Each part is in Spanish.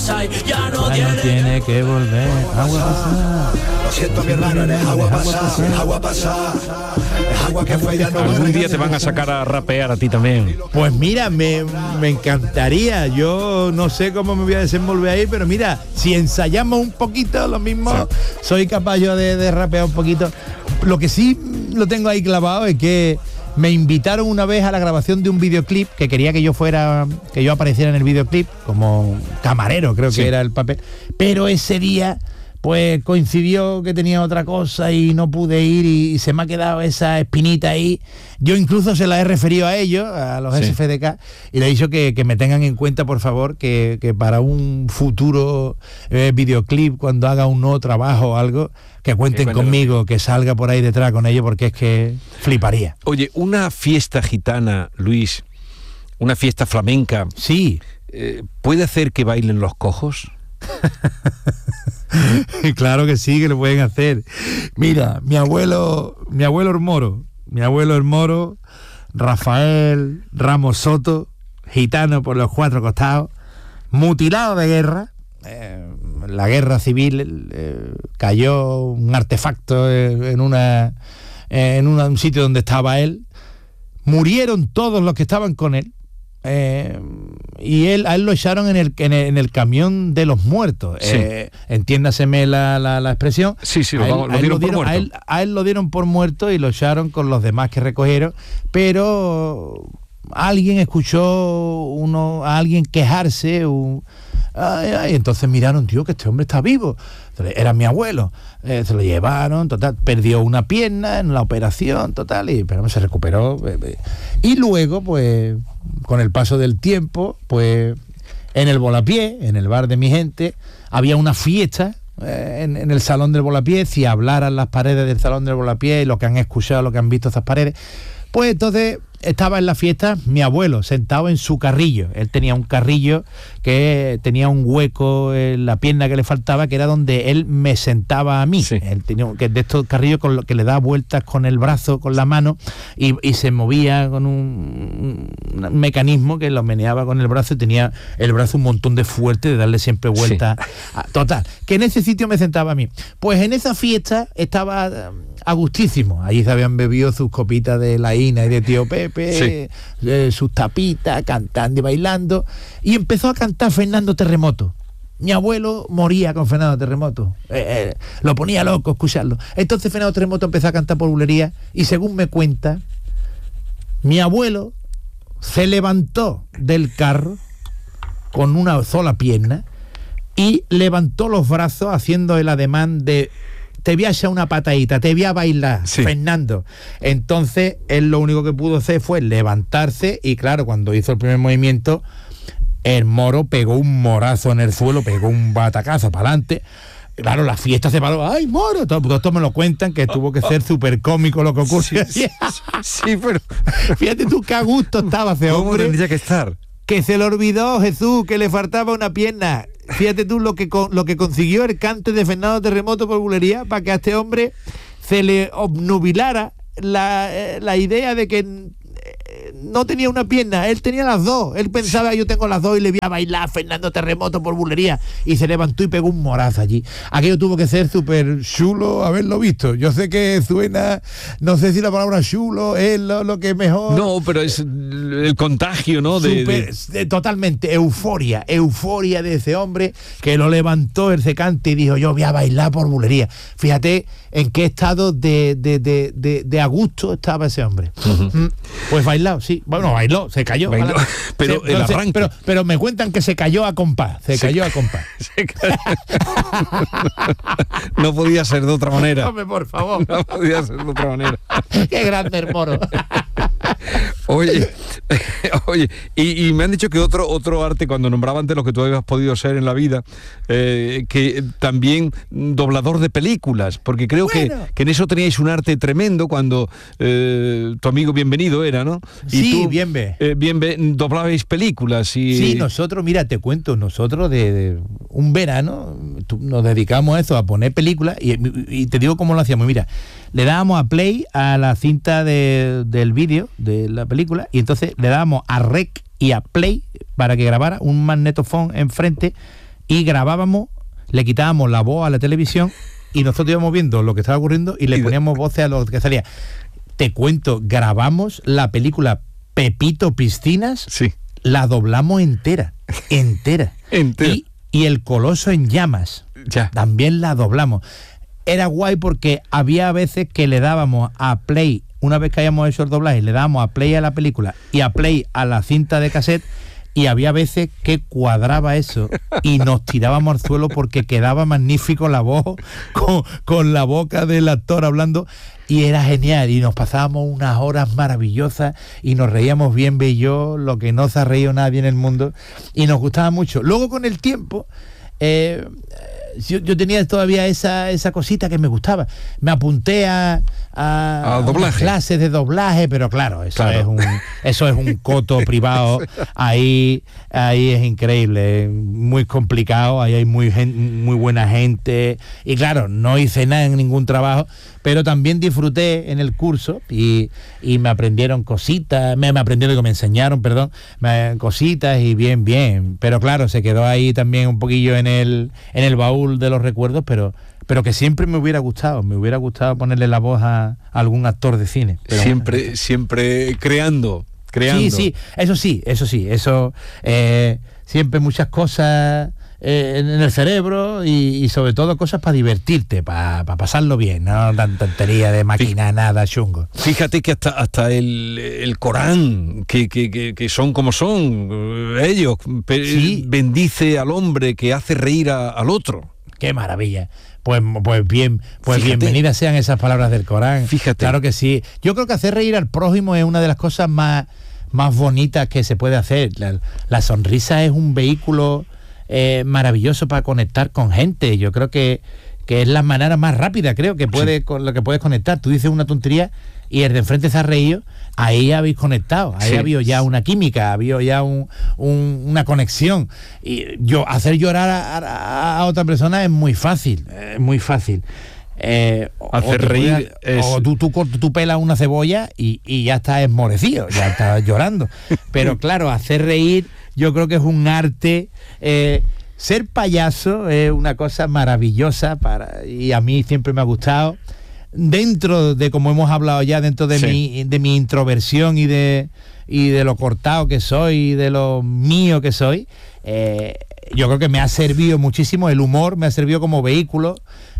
pasar, ya no tiene que volver. Agua pasada. Lo siento, mi hermano, eres agua pasada. Es agua que fue, ya no. Algún día te van a sacar a rapear a ti también. Pues mira, me encantaría. Yo no sé cómo me voy a desenvolver ahí, pero mira, si ensayamos un poquito, lo mismo, soy capaz yo de rapear un poquito. Lo que sí lo tengo ahí clavado es que me invitaron una vez a la grabación de un videoclip, que quería que yo apareciera en el videoclip como camarero, creo que era el papel, pero ese día pues coincidió que tenía otra cosa y no pude ir y se me ha quedado esa espinita ahí. Yo incluso se la he referido a ellos, a los SFDK, y le he dicho que me tengan en cuenta, por favor, que para un futuro videoclip, cuando haga un nuevo trabajo o algo, que cuenten conmigo, que salga por ahí detrás con ellos, porque es que fliparía. Oye, una fiesta gitana, Luis, una fiesta flamenca, sí, ¿puede hacer que bailen los cojos? Claro que sí, que lo pueden hacer. Mira, mi abuelo el Moro, Rafael Ramos Soto, gitano por los cuatro costados, mutilado de guerra. La guerra civil, cayó un artefacto en un sitio donde estaba él. Murieron todos los que estaban con él. Y a él lo echaron en el camión de los muertos. Entiéndaseme la expresión. Lo dieron por muerto. A él lo dieron por muerto y lo echaron con los demás que recogieron, pero alguien escuchó a alguien quejarse, entonces miraron, tío, que este hombre está vivo. Era mi abuelo. Se lo llevaron, total, perdió una pierna en la operación, total, pero se recuperó. Y luego, pues, con el paso del tiempo, pues, en el Volapié, en el bar de mi gente, había una fiesta en el salón del Volapié. Si hablaran las paredes del salón del Volapié, lo que han escuchado, lo que han visto esas paredes, pues entonces estaba en la fiesta mi abuelo sentado en su carrillo. Él tenía un carrillo que tenía un hueco en la pierna que le faltaba, que era donde él me sentaba a mí. Él tenía de estos carrillos con lo que le da vueltas con el brazo, con la mano, y se movía con un mecanismo que lo meneaba con el brazo, y tenía el brazo un montón de fuerte de darle siempre vueltas. Total, que en ese sitio me sentaba a mí. Pues en esa fiesta estaba a gustísimo. Allí se habían bebido sus copitas de la Ina y de Tío Pepe, sus tapitas, cantando y bailando, y empezó a cantar Fernando Terremoto. Mi abuelo moría con Fernando Terremoto, lo ponía loco escucharlo. Entonces Fernando Terremoto empezó a cantar por bulería, y según me cuenta, mi abuelo se levantó del carro con una sola pierna y levantó los brazos haciendo el ademán de: te voy a echar una patadita, te voy a bailar, Fernando. Entonces él lo único que pudo hacer fue levantarse, y claro, cuando hizo el primer movimiento, el Moro pegó un morazo en el suelo, pegó un batacazo para adelante. Claro, la fiesta se paró. ¡Ay, Moro! Todo esto me lo cuentan, que tuvo que ser súper cómico lo que ocurrió. Pero fíjate tú qué a gusto estaba ese hombre. ¿Cómo tendría que estar? Que se le olvidó, Jesús, que le faltaba una pierna. Fíjate tú lo que consiguió el cante de Fernando Terremoto por bulería, para que a este hombre se le obnubilara la idea de que no tenía una pierna, él tenía las dos. Él pensaba: yo tengo las dos y le voy a bailar a Fernando Terremoto por bulería. Y se levantó y pegó un morazo allí. Aquello tuvo que ser súper chulo haberlo visto. Yo sé que suena, no sé si la palabra chulo es lo que mejor. No, pero es el contagio, ¿no? Totalmente, euforia de ese hombre, que lo levantó el secante y dijo: yo voy a bailar por bulería. Fíjate en qué estado de a gusto estaba ese hombre. Pues bailado, sí. Bueno, bailó, se cayó. Pero el arranque. Pero me cuentan que se cayó a compás. No podía ser de otra manera. Hombre, por favor. No podía ser de otra manera. Qué grande el Moro. Oye, y me han dicho que otro arte, cuando nombraba antes lo que tú habías podido ser en la vida, que también doblador de películas, porque creo que en eso teníais un arte tremendo cuando tu amigo Bienvenido era, ¿no? Y tú, Bienve, doblabais películas y... Sí, nosotros, mira, te cuento, nosotros de un verano nos dedicamos a eso, a poner películas, y te digo cómo lo hacíamos. Mira, le dábamos a play a la cinta del vídeo de la película, y entonces le dábamos a rec y a play para que grabara un magnetofón enfrente, y grabábamos, le quitábamos la voz a la televisión y nosotros íbamos viendo lo que estaba ocurriendo y le poníamos voces a lo que salía. Te cuento, grabamos la película Pepito Piscinas, Sí. la doblamos entera. Y El Coloso en Llamas, Ya. también la doblamos. Era guay porque había veces que le dábamos a play, una vez que hayamos hecho el doblaje, le dábamos a play a la película y a play a la cinta de cassette, y había veces que cuadraba eso y nos tirábamos al suelo porque quedaba magnífico la voz con la boca del actor hablando, y era genial, y nos pasábamos unas horas maravillosas y nos reíamos bien bello, lo que no se ha reído nadie en el mundo, y nos gustaba mucho. Luego con el tiempo yo tenía todavía esa cosita que me gustaba. Me apunté a doblaje. Clases de doblaje, pero claro, eso es un coto privado. Ahí es increíble, muy complicado, ahí hay muy buena gente, y claro, no hice nada en ningún trabajo, pero también disfruté en el curso y me aprendieron cositas, me enseñaron, cositas, y bien, pero claro, se quedó ahí también un poquillo en el baúl de los recuerdos, pero que siempre me hubiera gustado ponerle la voz a algún actor de cine. Pero Siempre creando. Sí, eso siempre muchas cosas en el cerebro, y sobre todo cosas para divertirte, para pasarlo bien, no tan tontería de máquina, nada chungo. Fíjate que hasta el Corán, que son como son ellos, Sí. bendice al hombre que hace reír al otro. ¡Qué maravilla! Pues bien, Fíjate. bienvenidas sean esas palabras del Corán. Fíjate. Claro que sí. Yo creo que hacer reír al prójimo es una de las cosas más bonitas que se puede hacer. La sonrisa es un vehículo maravilloso para conectar con gente. Yo creo que es la manera más rápida, creo, con lo que puedes conectar. Tú dices una tontería y el de enfrente se ha reído, ahí habéis conectado, ahí ha habido ya una química, ha habido ya una conexión. Y hacer llorar a otra persona es muy fácil, Hacer reír o tú pelas una cebolla y ya estás esmorecido, ya estás llorando. Pero claro, hacer reír yo creo que es un arte. Ser payaso es una cosa maravillosa y a mí siempre me ha gustado. Dentro de, como hemos hablado ya, dentro de mi introversión y de lo cortado que soy y de lo mío que soy, yo creo que me ha servido muchísimo, el humor me ha servido como vehículo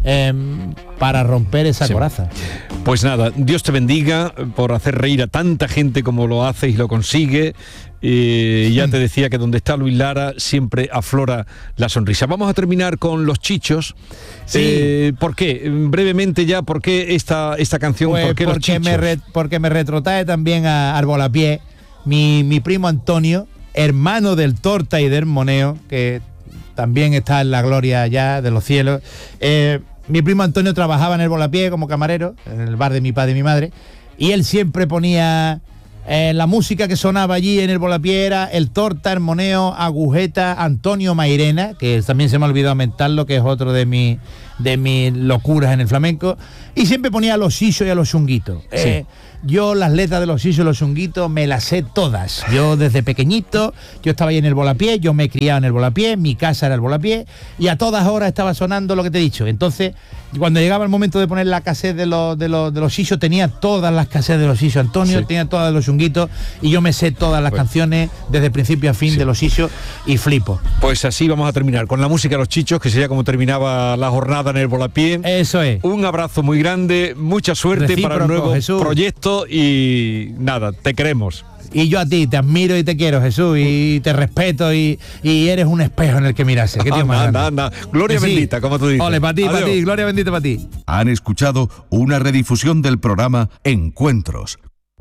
para romper esa coraza. Pues nada, Dios te bendiga por hacer reír a tanta gente como lo haces y lo consigue. Ya te decía que donde está Luis Lara siempre aflora la sonrisa. Vamos a terminar con Los Chichos. Sí. ¿Por qué? Brevemente ya, ¿por qué esta canción? Pues ¿por qué Los Chichos? porque me retrotrae también a Arbolapié, mi primo Antonio, hermano del Torta y del Moneo, que también está en la gloria ya de los cielos. Mi primo Antonio trabajaba en el Volapié como camarero, en el bar de mi padre y mi madre, y él siempre ponía la música que sonaba allí en el Volapié era el Torta, el Moneo, Agujeta, Antonio Mairena, que también se me ha olvidado mentarlo, que es otro de mis locuras en el flamenco, y siempre ponía a los Sisos y a los Chunguitos. Yo las letras de los Sisos y los Chunguitos me las sé todas. Yo desde pequeñito, yo estaba ahí en el Volapié, yo me he criado en el Volapié, mi casa era el Volapié, y a todas horas estaba sonando lo que te he dicho. Entonces, cuando llegaba el momento de poner la cassette de los Sisos, tenía todas las cassettes de los Sisos. Antonio tenía todas de los Chunguitos, y yo me sé todas las canciones desde principio a fin de los Sisos, y flipo. Pues así vamos a terminar con la música de Los Chichos, que sería como terminaba la jornada en el Volapié. Eso es. Un abrazo muy grande, mucha suerte Recíproco, para el nuevo Jesús. proyecto, y nada, te queremos. Y yo a ti te admiro y te quiero, Jesús, y te respeto, y eres un espejo en el que mirarse. ¿Qué tío más grande? Anda. Gloria Que sí. bendita, como tú dices. Ole, para ti, Adiós. gloria bendita para ti. Han escuchado una redifusión del programa Encuentros.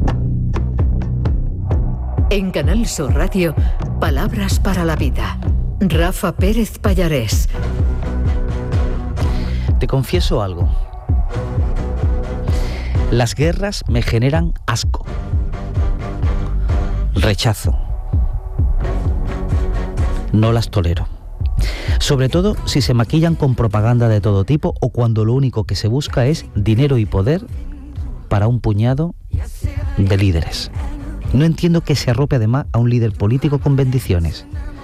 En Canal Sur Radio, Palabras para la Vida. Rafa Pérez Pallarés. Te confieso algo. Las guerras me generan asco, rechazo. No las tolero. Sobre todo si se maquillan con propaganda de todo tipo o cuando lo único que se busca es dinero y poder para un puñado de líderes. No entiendo que se arrope además a un líder político con bendiciones,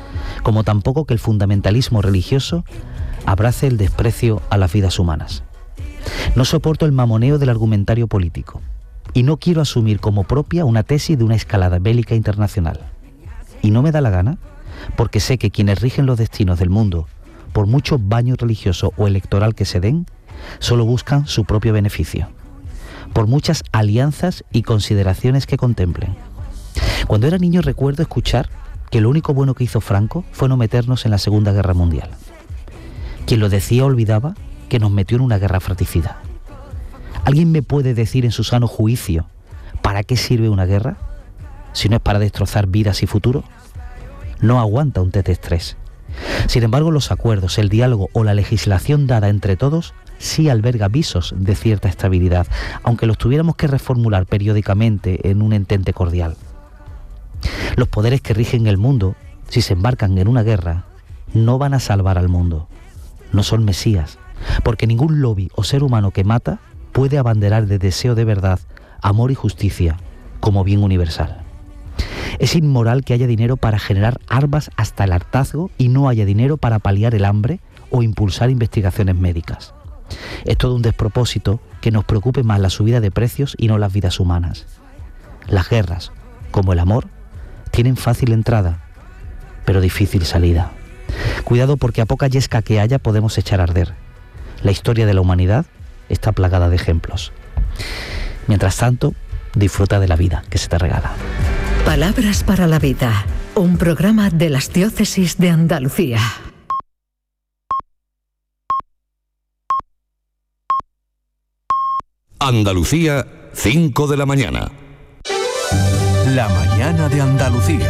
como tampoco que el fundamentalismo religioso abrace el desprecio a las vidas humanas. No soporto el mamoneo del argumentario político y no quiero asumir como propia una tesis de una escalada bélica internacional. Y no me da la gana porque sé que quienes rigen los destinos del mundo, por mucho baño religioso o electoral que se den, solo buscan su propio beneficio, por muchas alianzas y consideraciones que contemplen. Cuando era niño recuerdo escuchar que lo único bueno que hizo Franco fue no meternos en la Segunda Guerra Mundial. Quien lo decía olvidaba que nos metió en una guerra fratricida. ¿Alguien me puede decir en su sano juicio para qué sirve una guerra? Si no es para destrozar vidas y futuro. No aguanta un TT3. Sin embargo, los acuerdos, el diálogo o la legislación dada entre todos sí alberga visos de cierta estabilidad, aunque los tuviéramos que reformular periódicamente en un entente cordial. Los poderes que rigen el mundo, si se embarcan en una guerra, no van a salvar al mundo. No son mesías, porque ningún lobby o ser humano que mata puede abanderar de deseo de verdad, amor y justicia como bien universal. Es inmoral que haya dinero para generar armas hasta el hartazgo y no haya dinero para paliar el hambre o impulsar investigaciones médicas. Es todo un despropósito que nos preocupe más la subida de precios y no las vidas humanas. Las guerras, como el amor, tienen fácil entrada, pero difícil salida. Cuidado porque a poca yesca que haya podemos echar a arder. La historia de la humanidad está plagada de ejemplos. Mientras tanto, disfruta de la vida que se te regala. Palabras para la vida, un programa de las diócesis de Andalucía. Andalucía, 5 de la mañana. La mañana de Andalucía.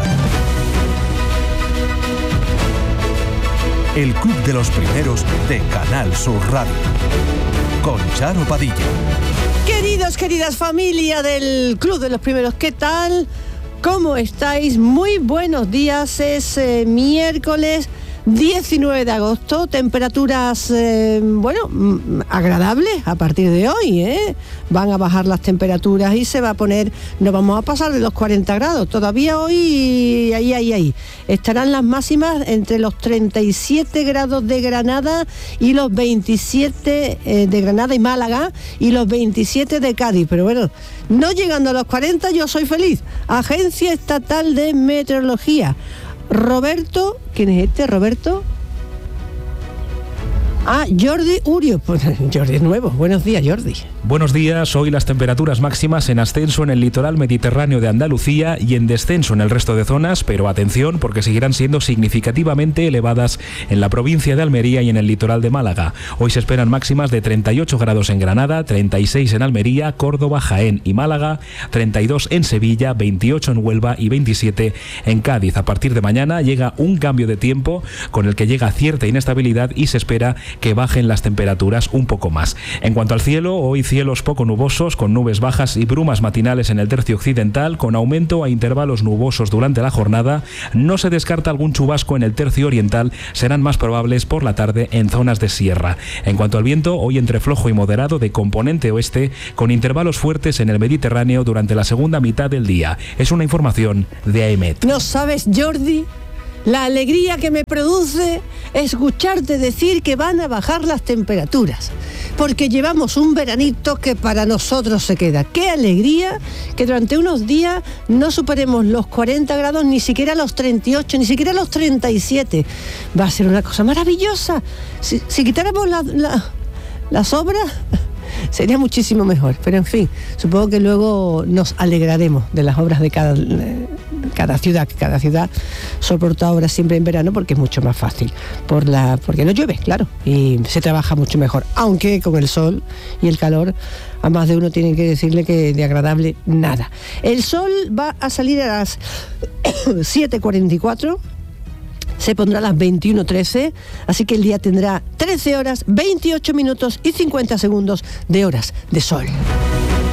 El club de los primeros de Canal Sur Radio. Con Charo Padilla. Queridos, queridas familia del club de los primeros, ¿qué tal? ¿Cómo estáis? Muy buenos días, es miércoles 19 de agosto, temperaturas, agradables a partir de hoy, Van a bajar las temperaturas y se va a poner, no vamos a pasar de los 40 grados, todavía hoy, ahí. Estarán las máximas entre los 37 grados de Granada y los 27 de Granada y Málaga y los 27 de Cádiz, pero bueno, no llegando a los 40 yo soy feliz. Agencia Estatal de Meteorología. Roberto, ¿quién es este? Roberto. Jordi Urio. Pues Jordi es nuevo. Buenos días, Jordi. Buenos días. Hoy las temperaturas máximas en ascenso en el litoral mediterráneo de Andalucía y en descenso en el resto de zonas, pero atención porque seguirán siendo significativamente elevadas en la provincia de Almería y en el litoral de Málaga. Hoy se esperan máximas de 38 grados en Granada, 36 en Almería, Córdoba, Jaén y Málaga, 32 en Sevilla, 28 en Huelva y 27 en Cádiz. A partir de mañana llega un cambio de tiempo con el que llega cierta inestabilidad y se espera que bajen las temperaturas un poco más. En cuanto al cielo, hoy cielos poco nubosos con nubes bajas y brumas matinales en el tercio occidental, con aumento a intervalos nubosos durante la jornada. No se descarta algún chubasco en el tercio oriental, serán más probables por la tarde en zonas de sierra. En cuanto al viento, hoy entre flojo y moderado de componente oeste, con intervalos fuertes en el Mediterráneo durante la segunda mitad del día. Es una información de AEMET. ¿No sabes, Jordi, la alegría que me produce escucharte decir que van a bajar las temperaturas? Porque llevamos un veranito que para nosotros se queda. ¡Qué alegría que durante unos días no superemos los 40 grados, ni siquiera los 38, ni siquiera los 37! Va a ser una cosa maravillosa. Si quitáramos las obras, sería muchísimo mejor. Pero en fin, supongo que luego nos alegraremos de las obras de cada ciudad. Cada ciudad soporta obras siempre en verano porque es mucho más fácil, porque no llueve, claro, y se trabaja mucho mejor, aunque con el sol y el calor a más de uno tienen que decirle que de agradable nada. El sol va a salir a las 7:44, se pondrá a las 21:13, así que el día tendrá 13 horas, 28 minutos y 50 segundos de horas de sol.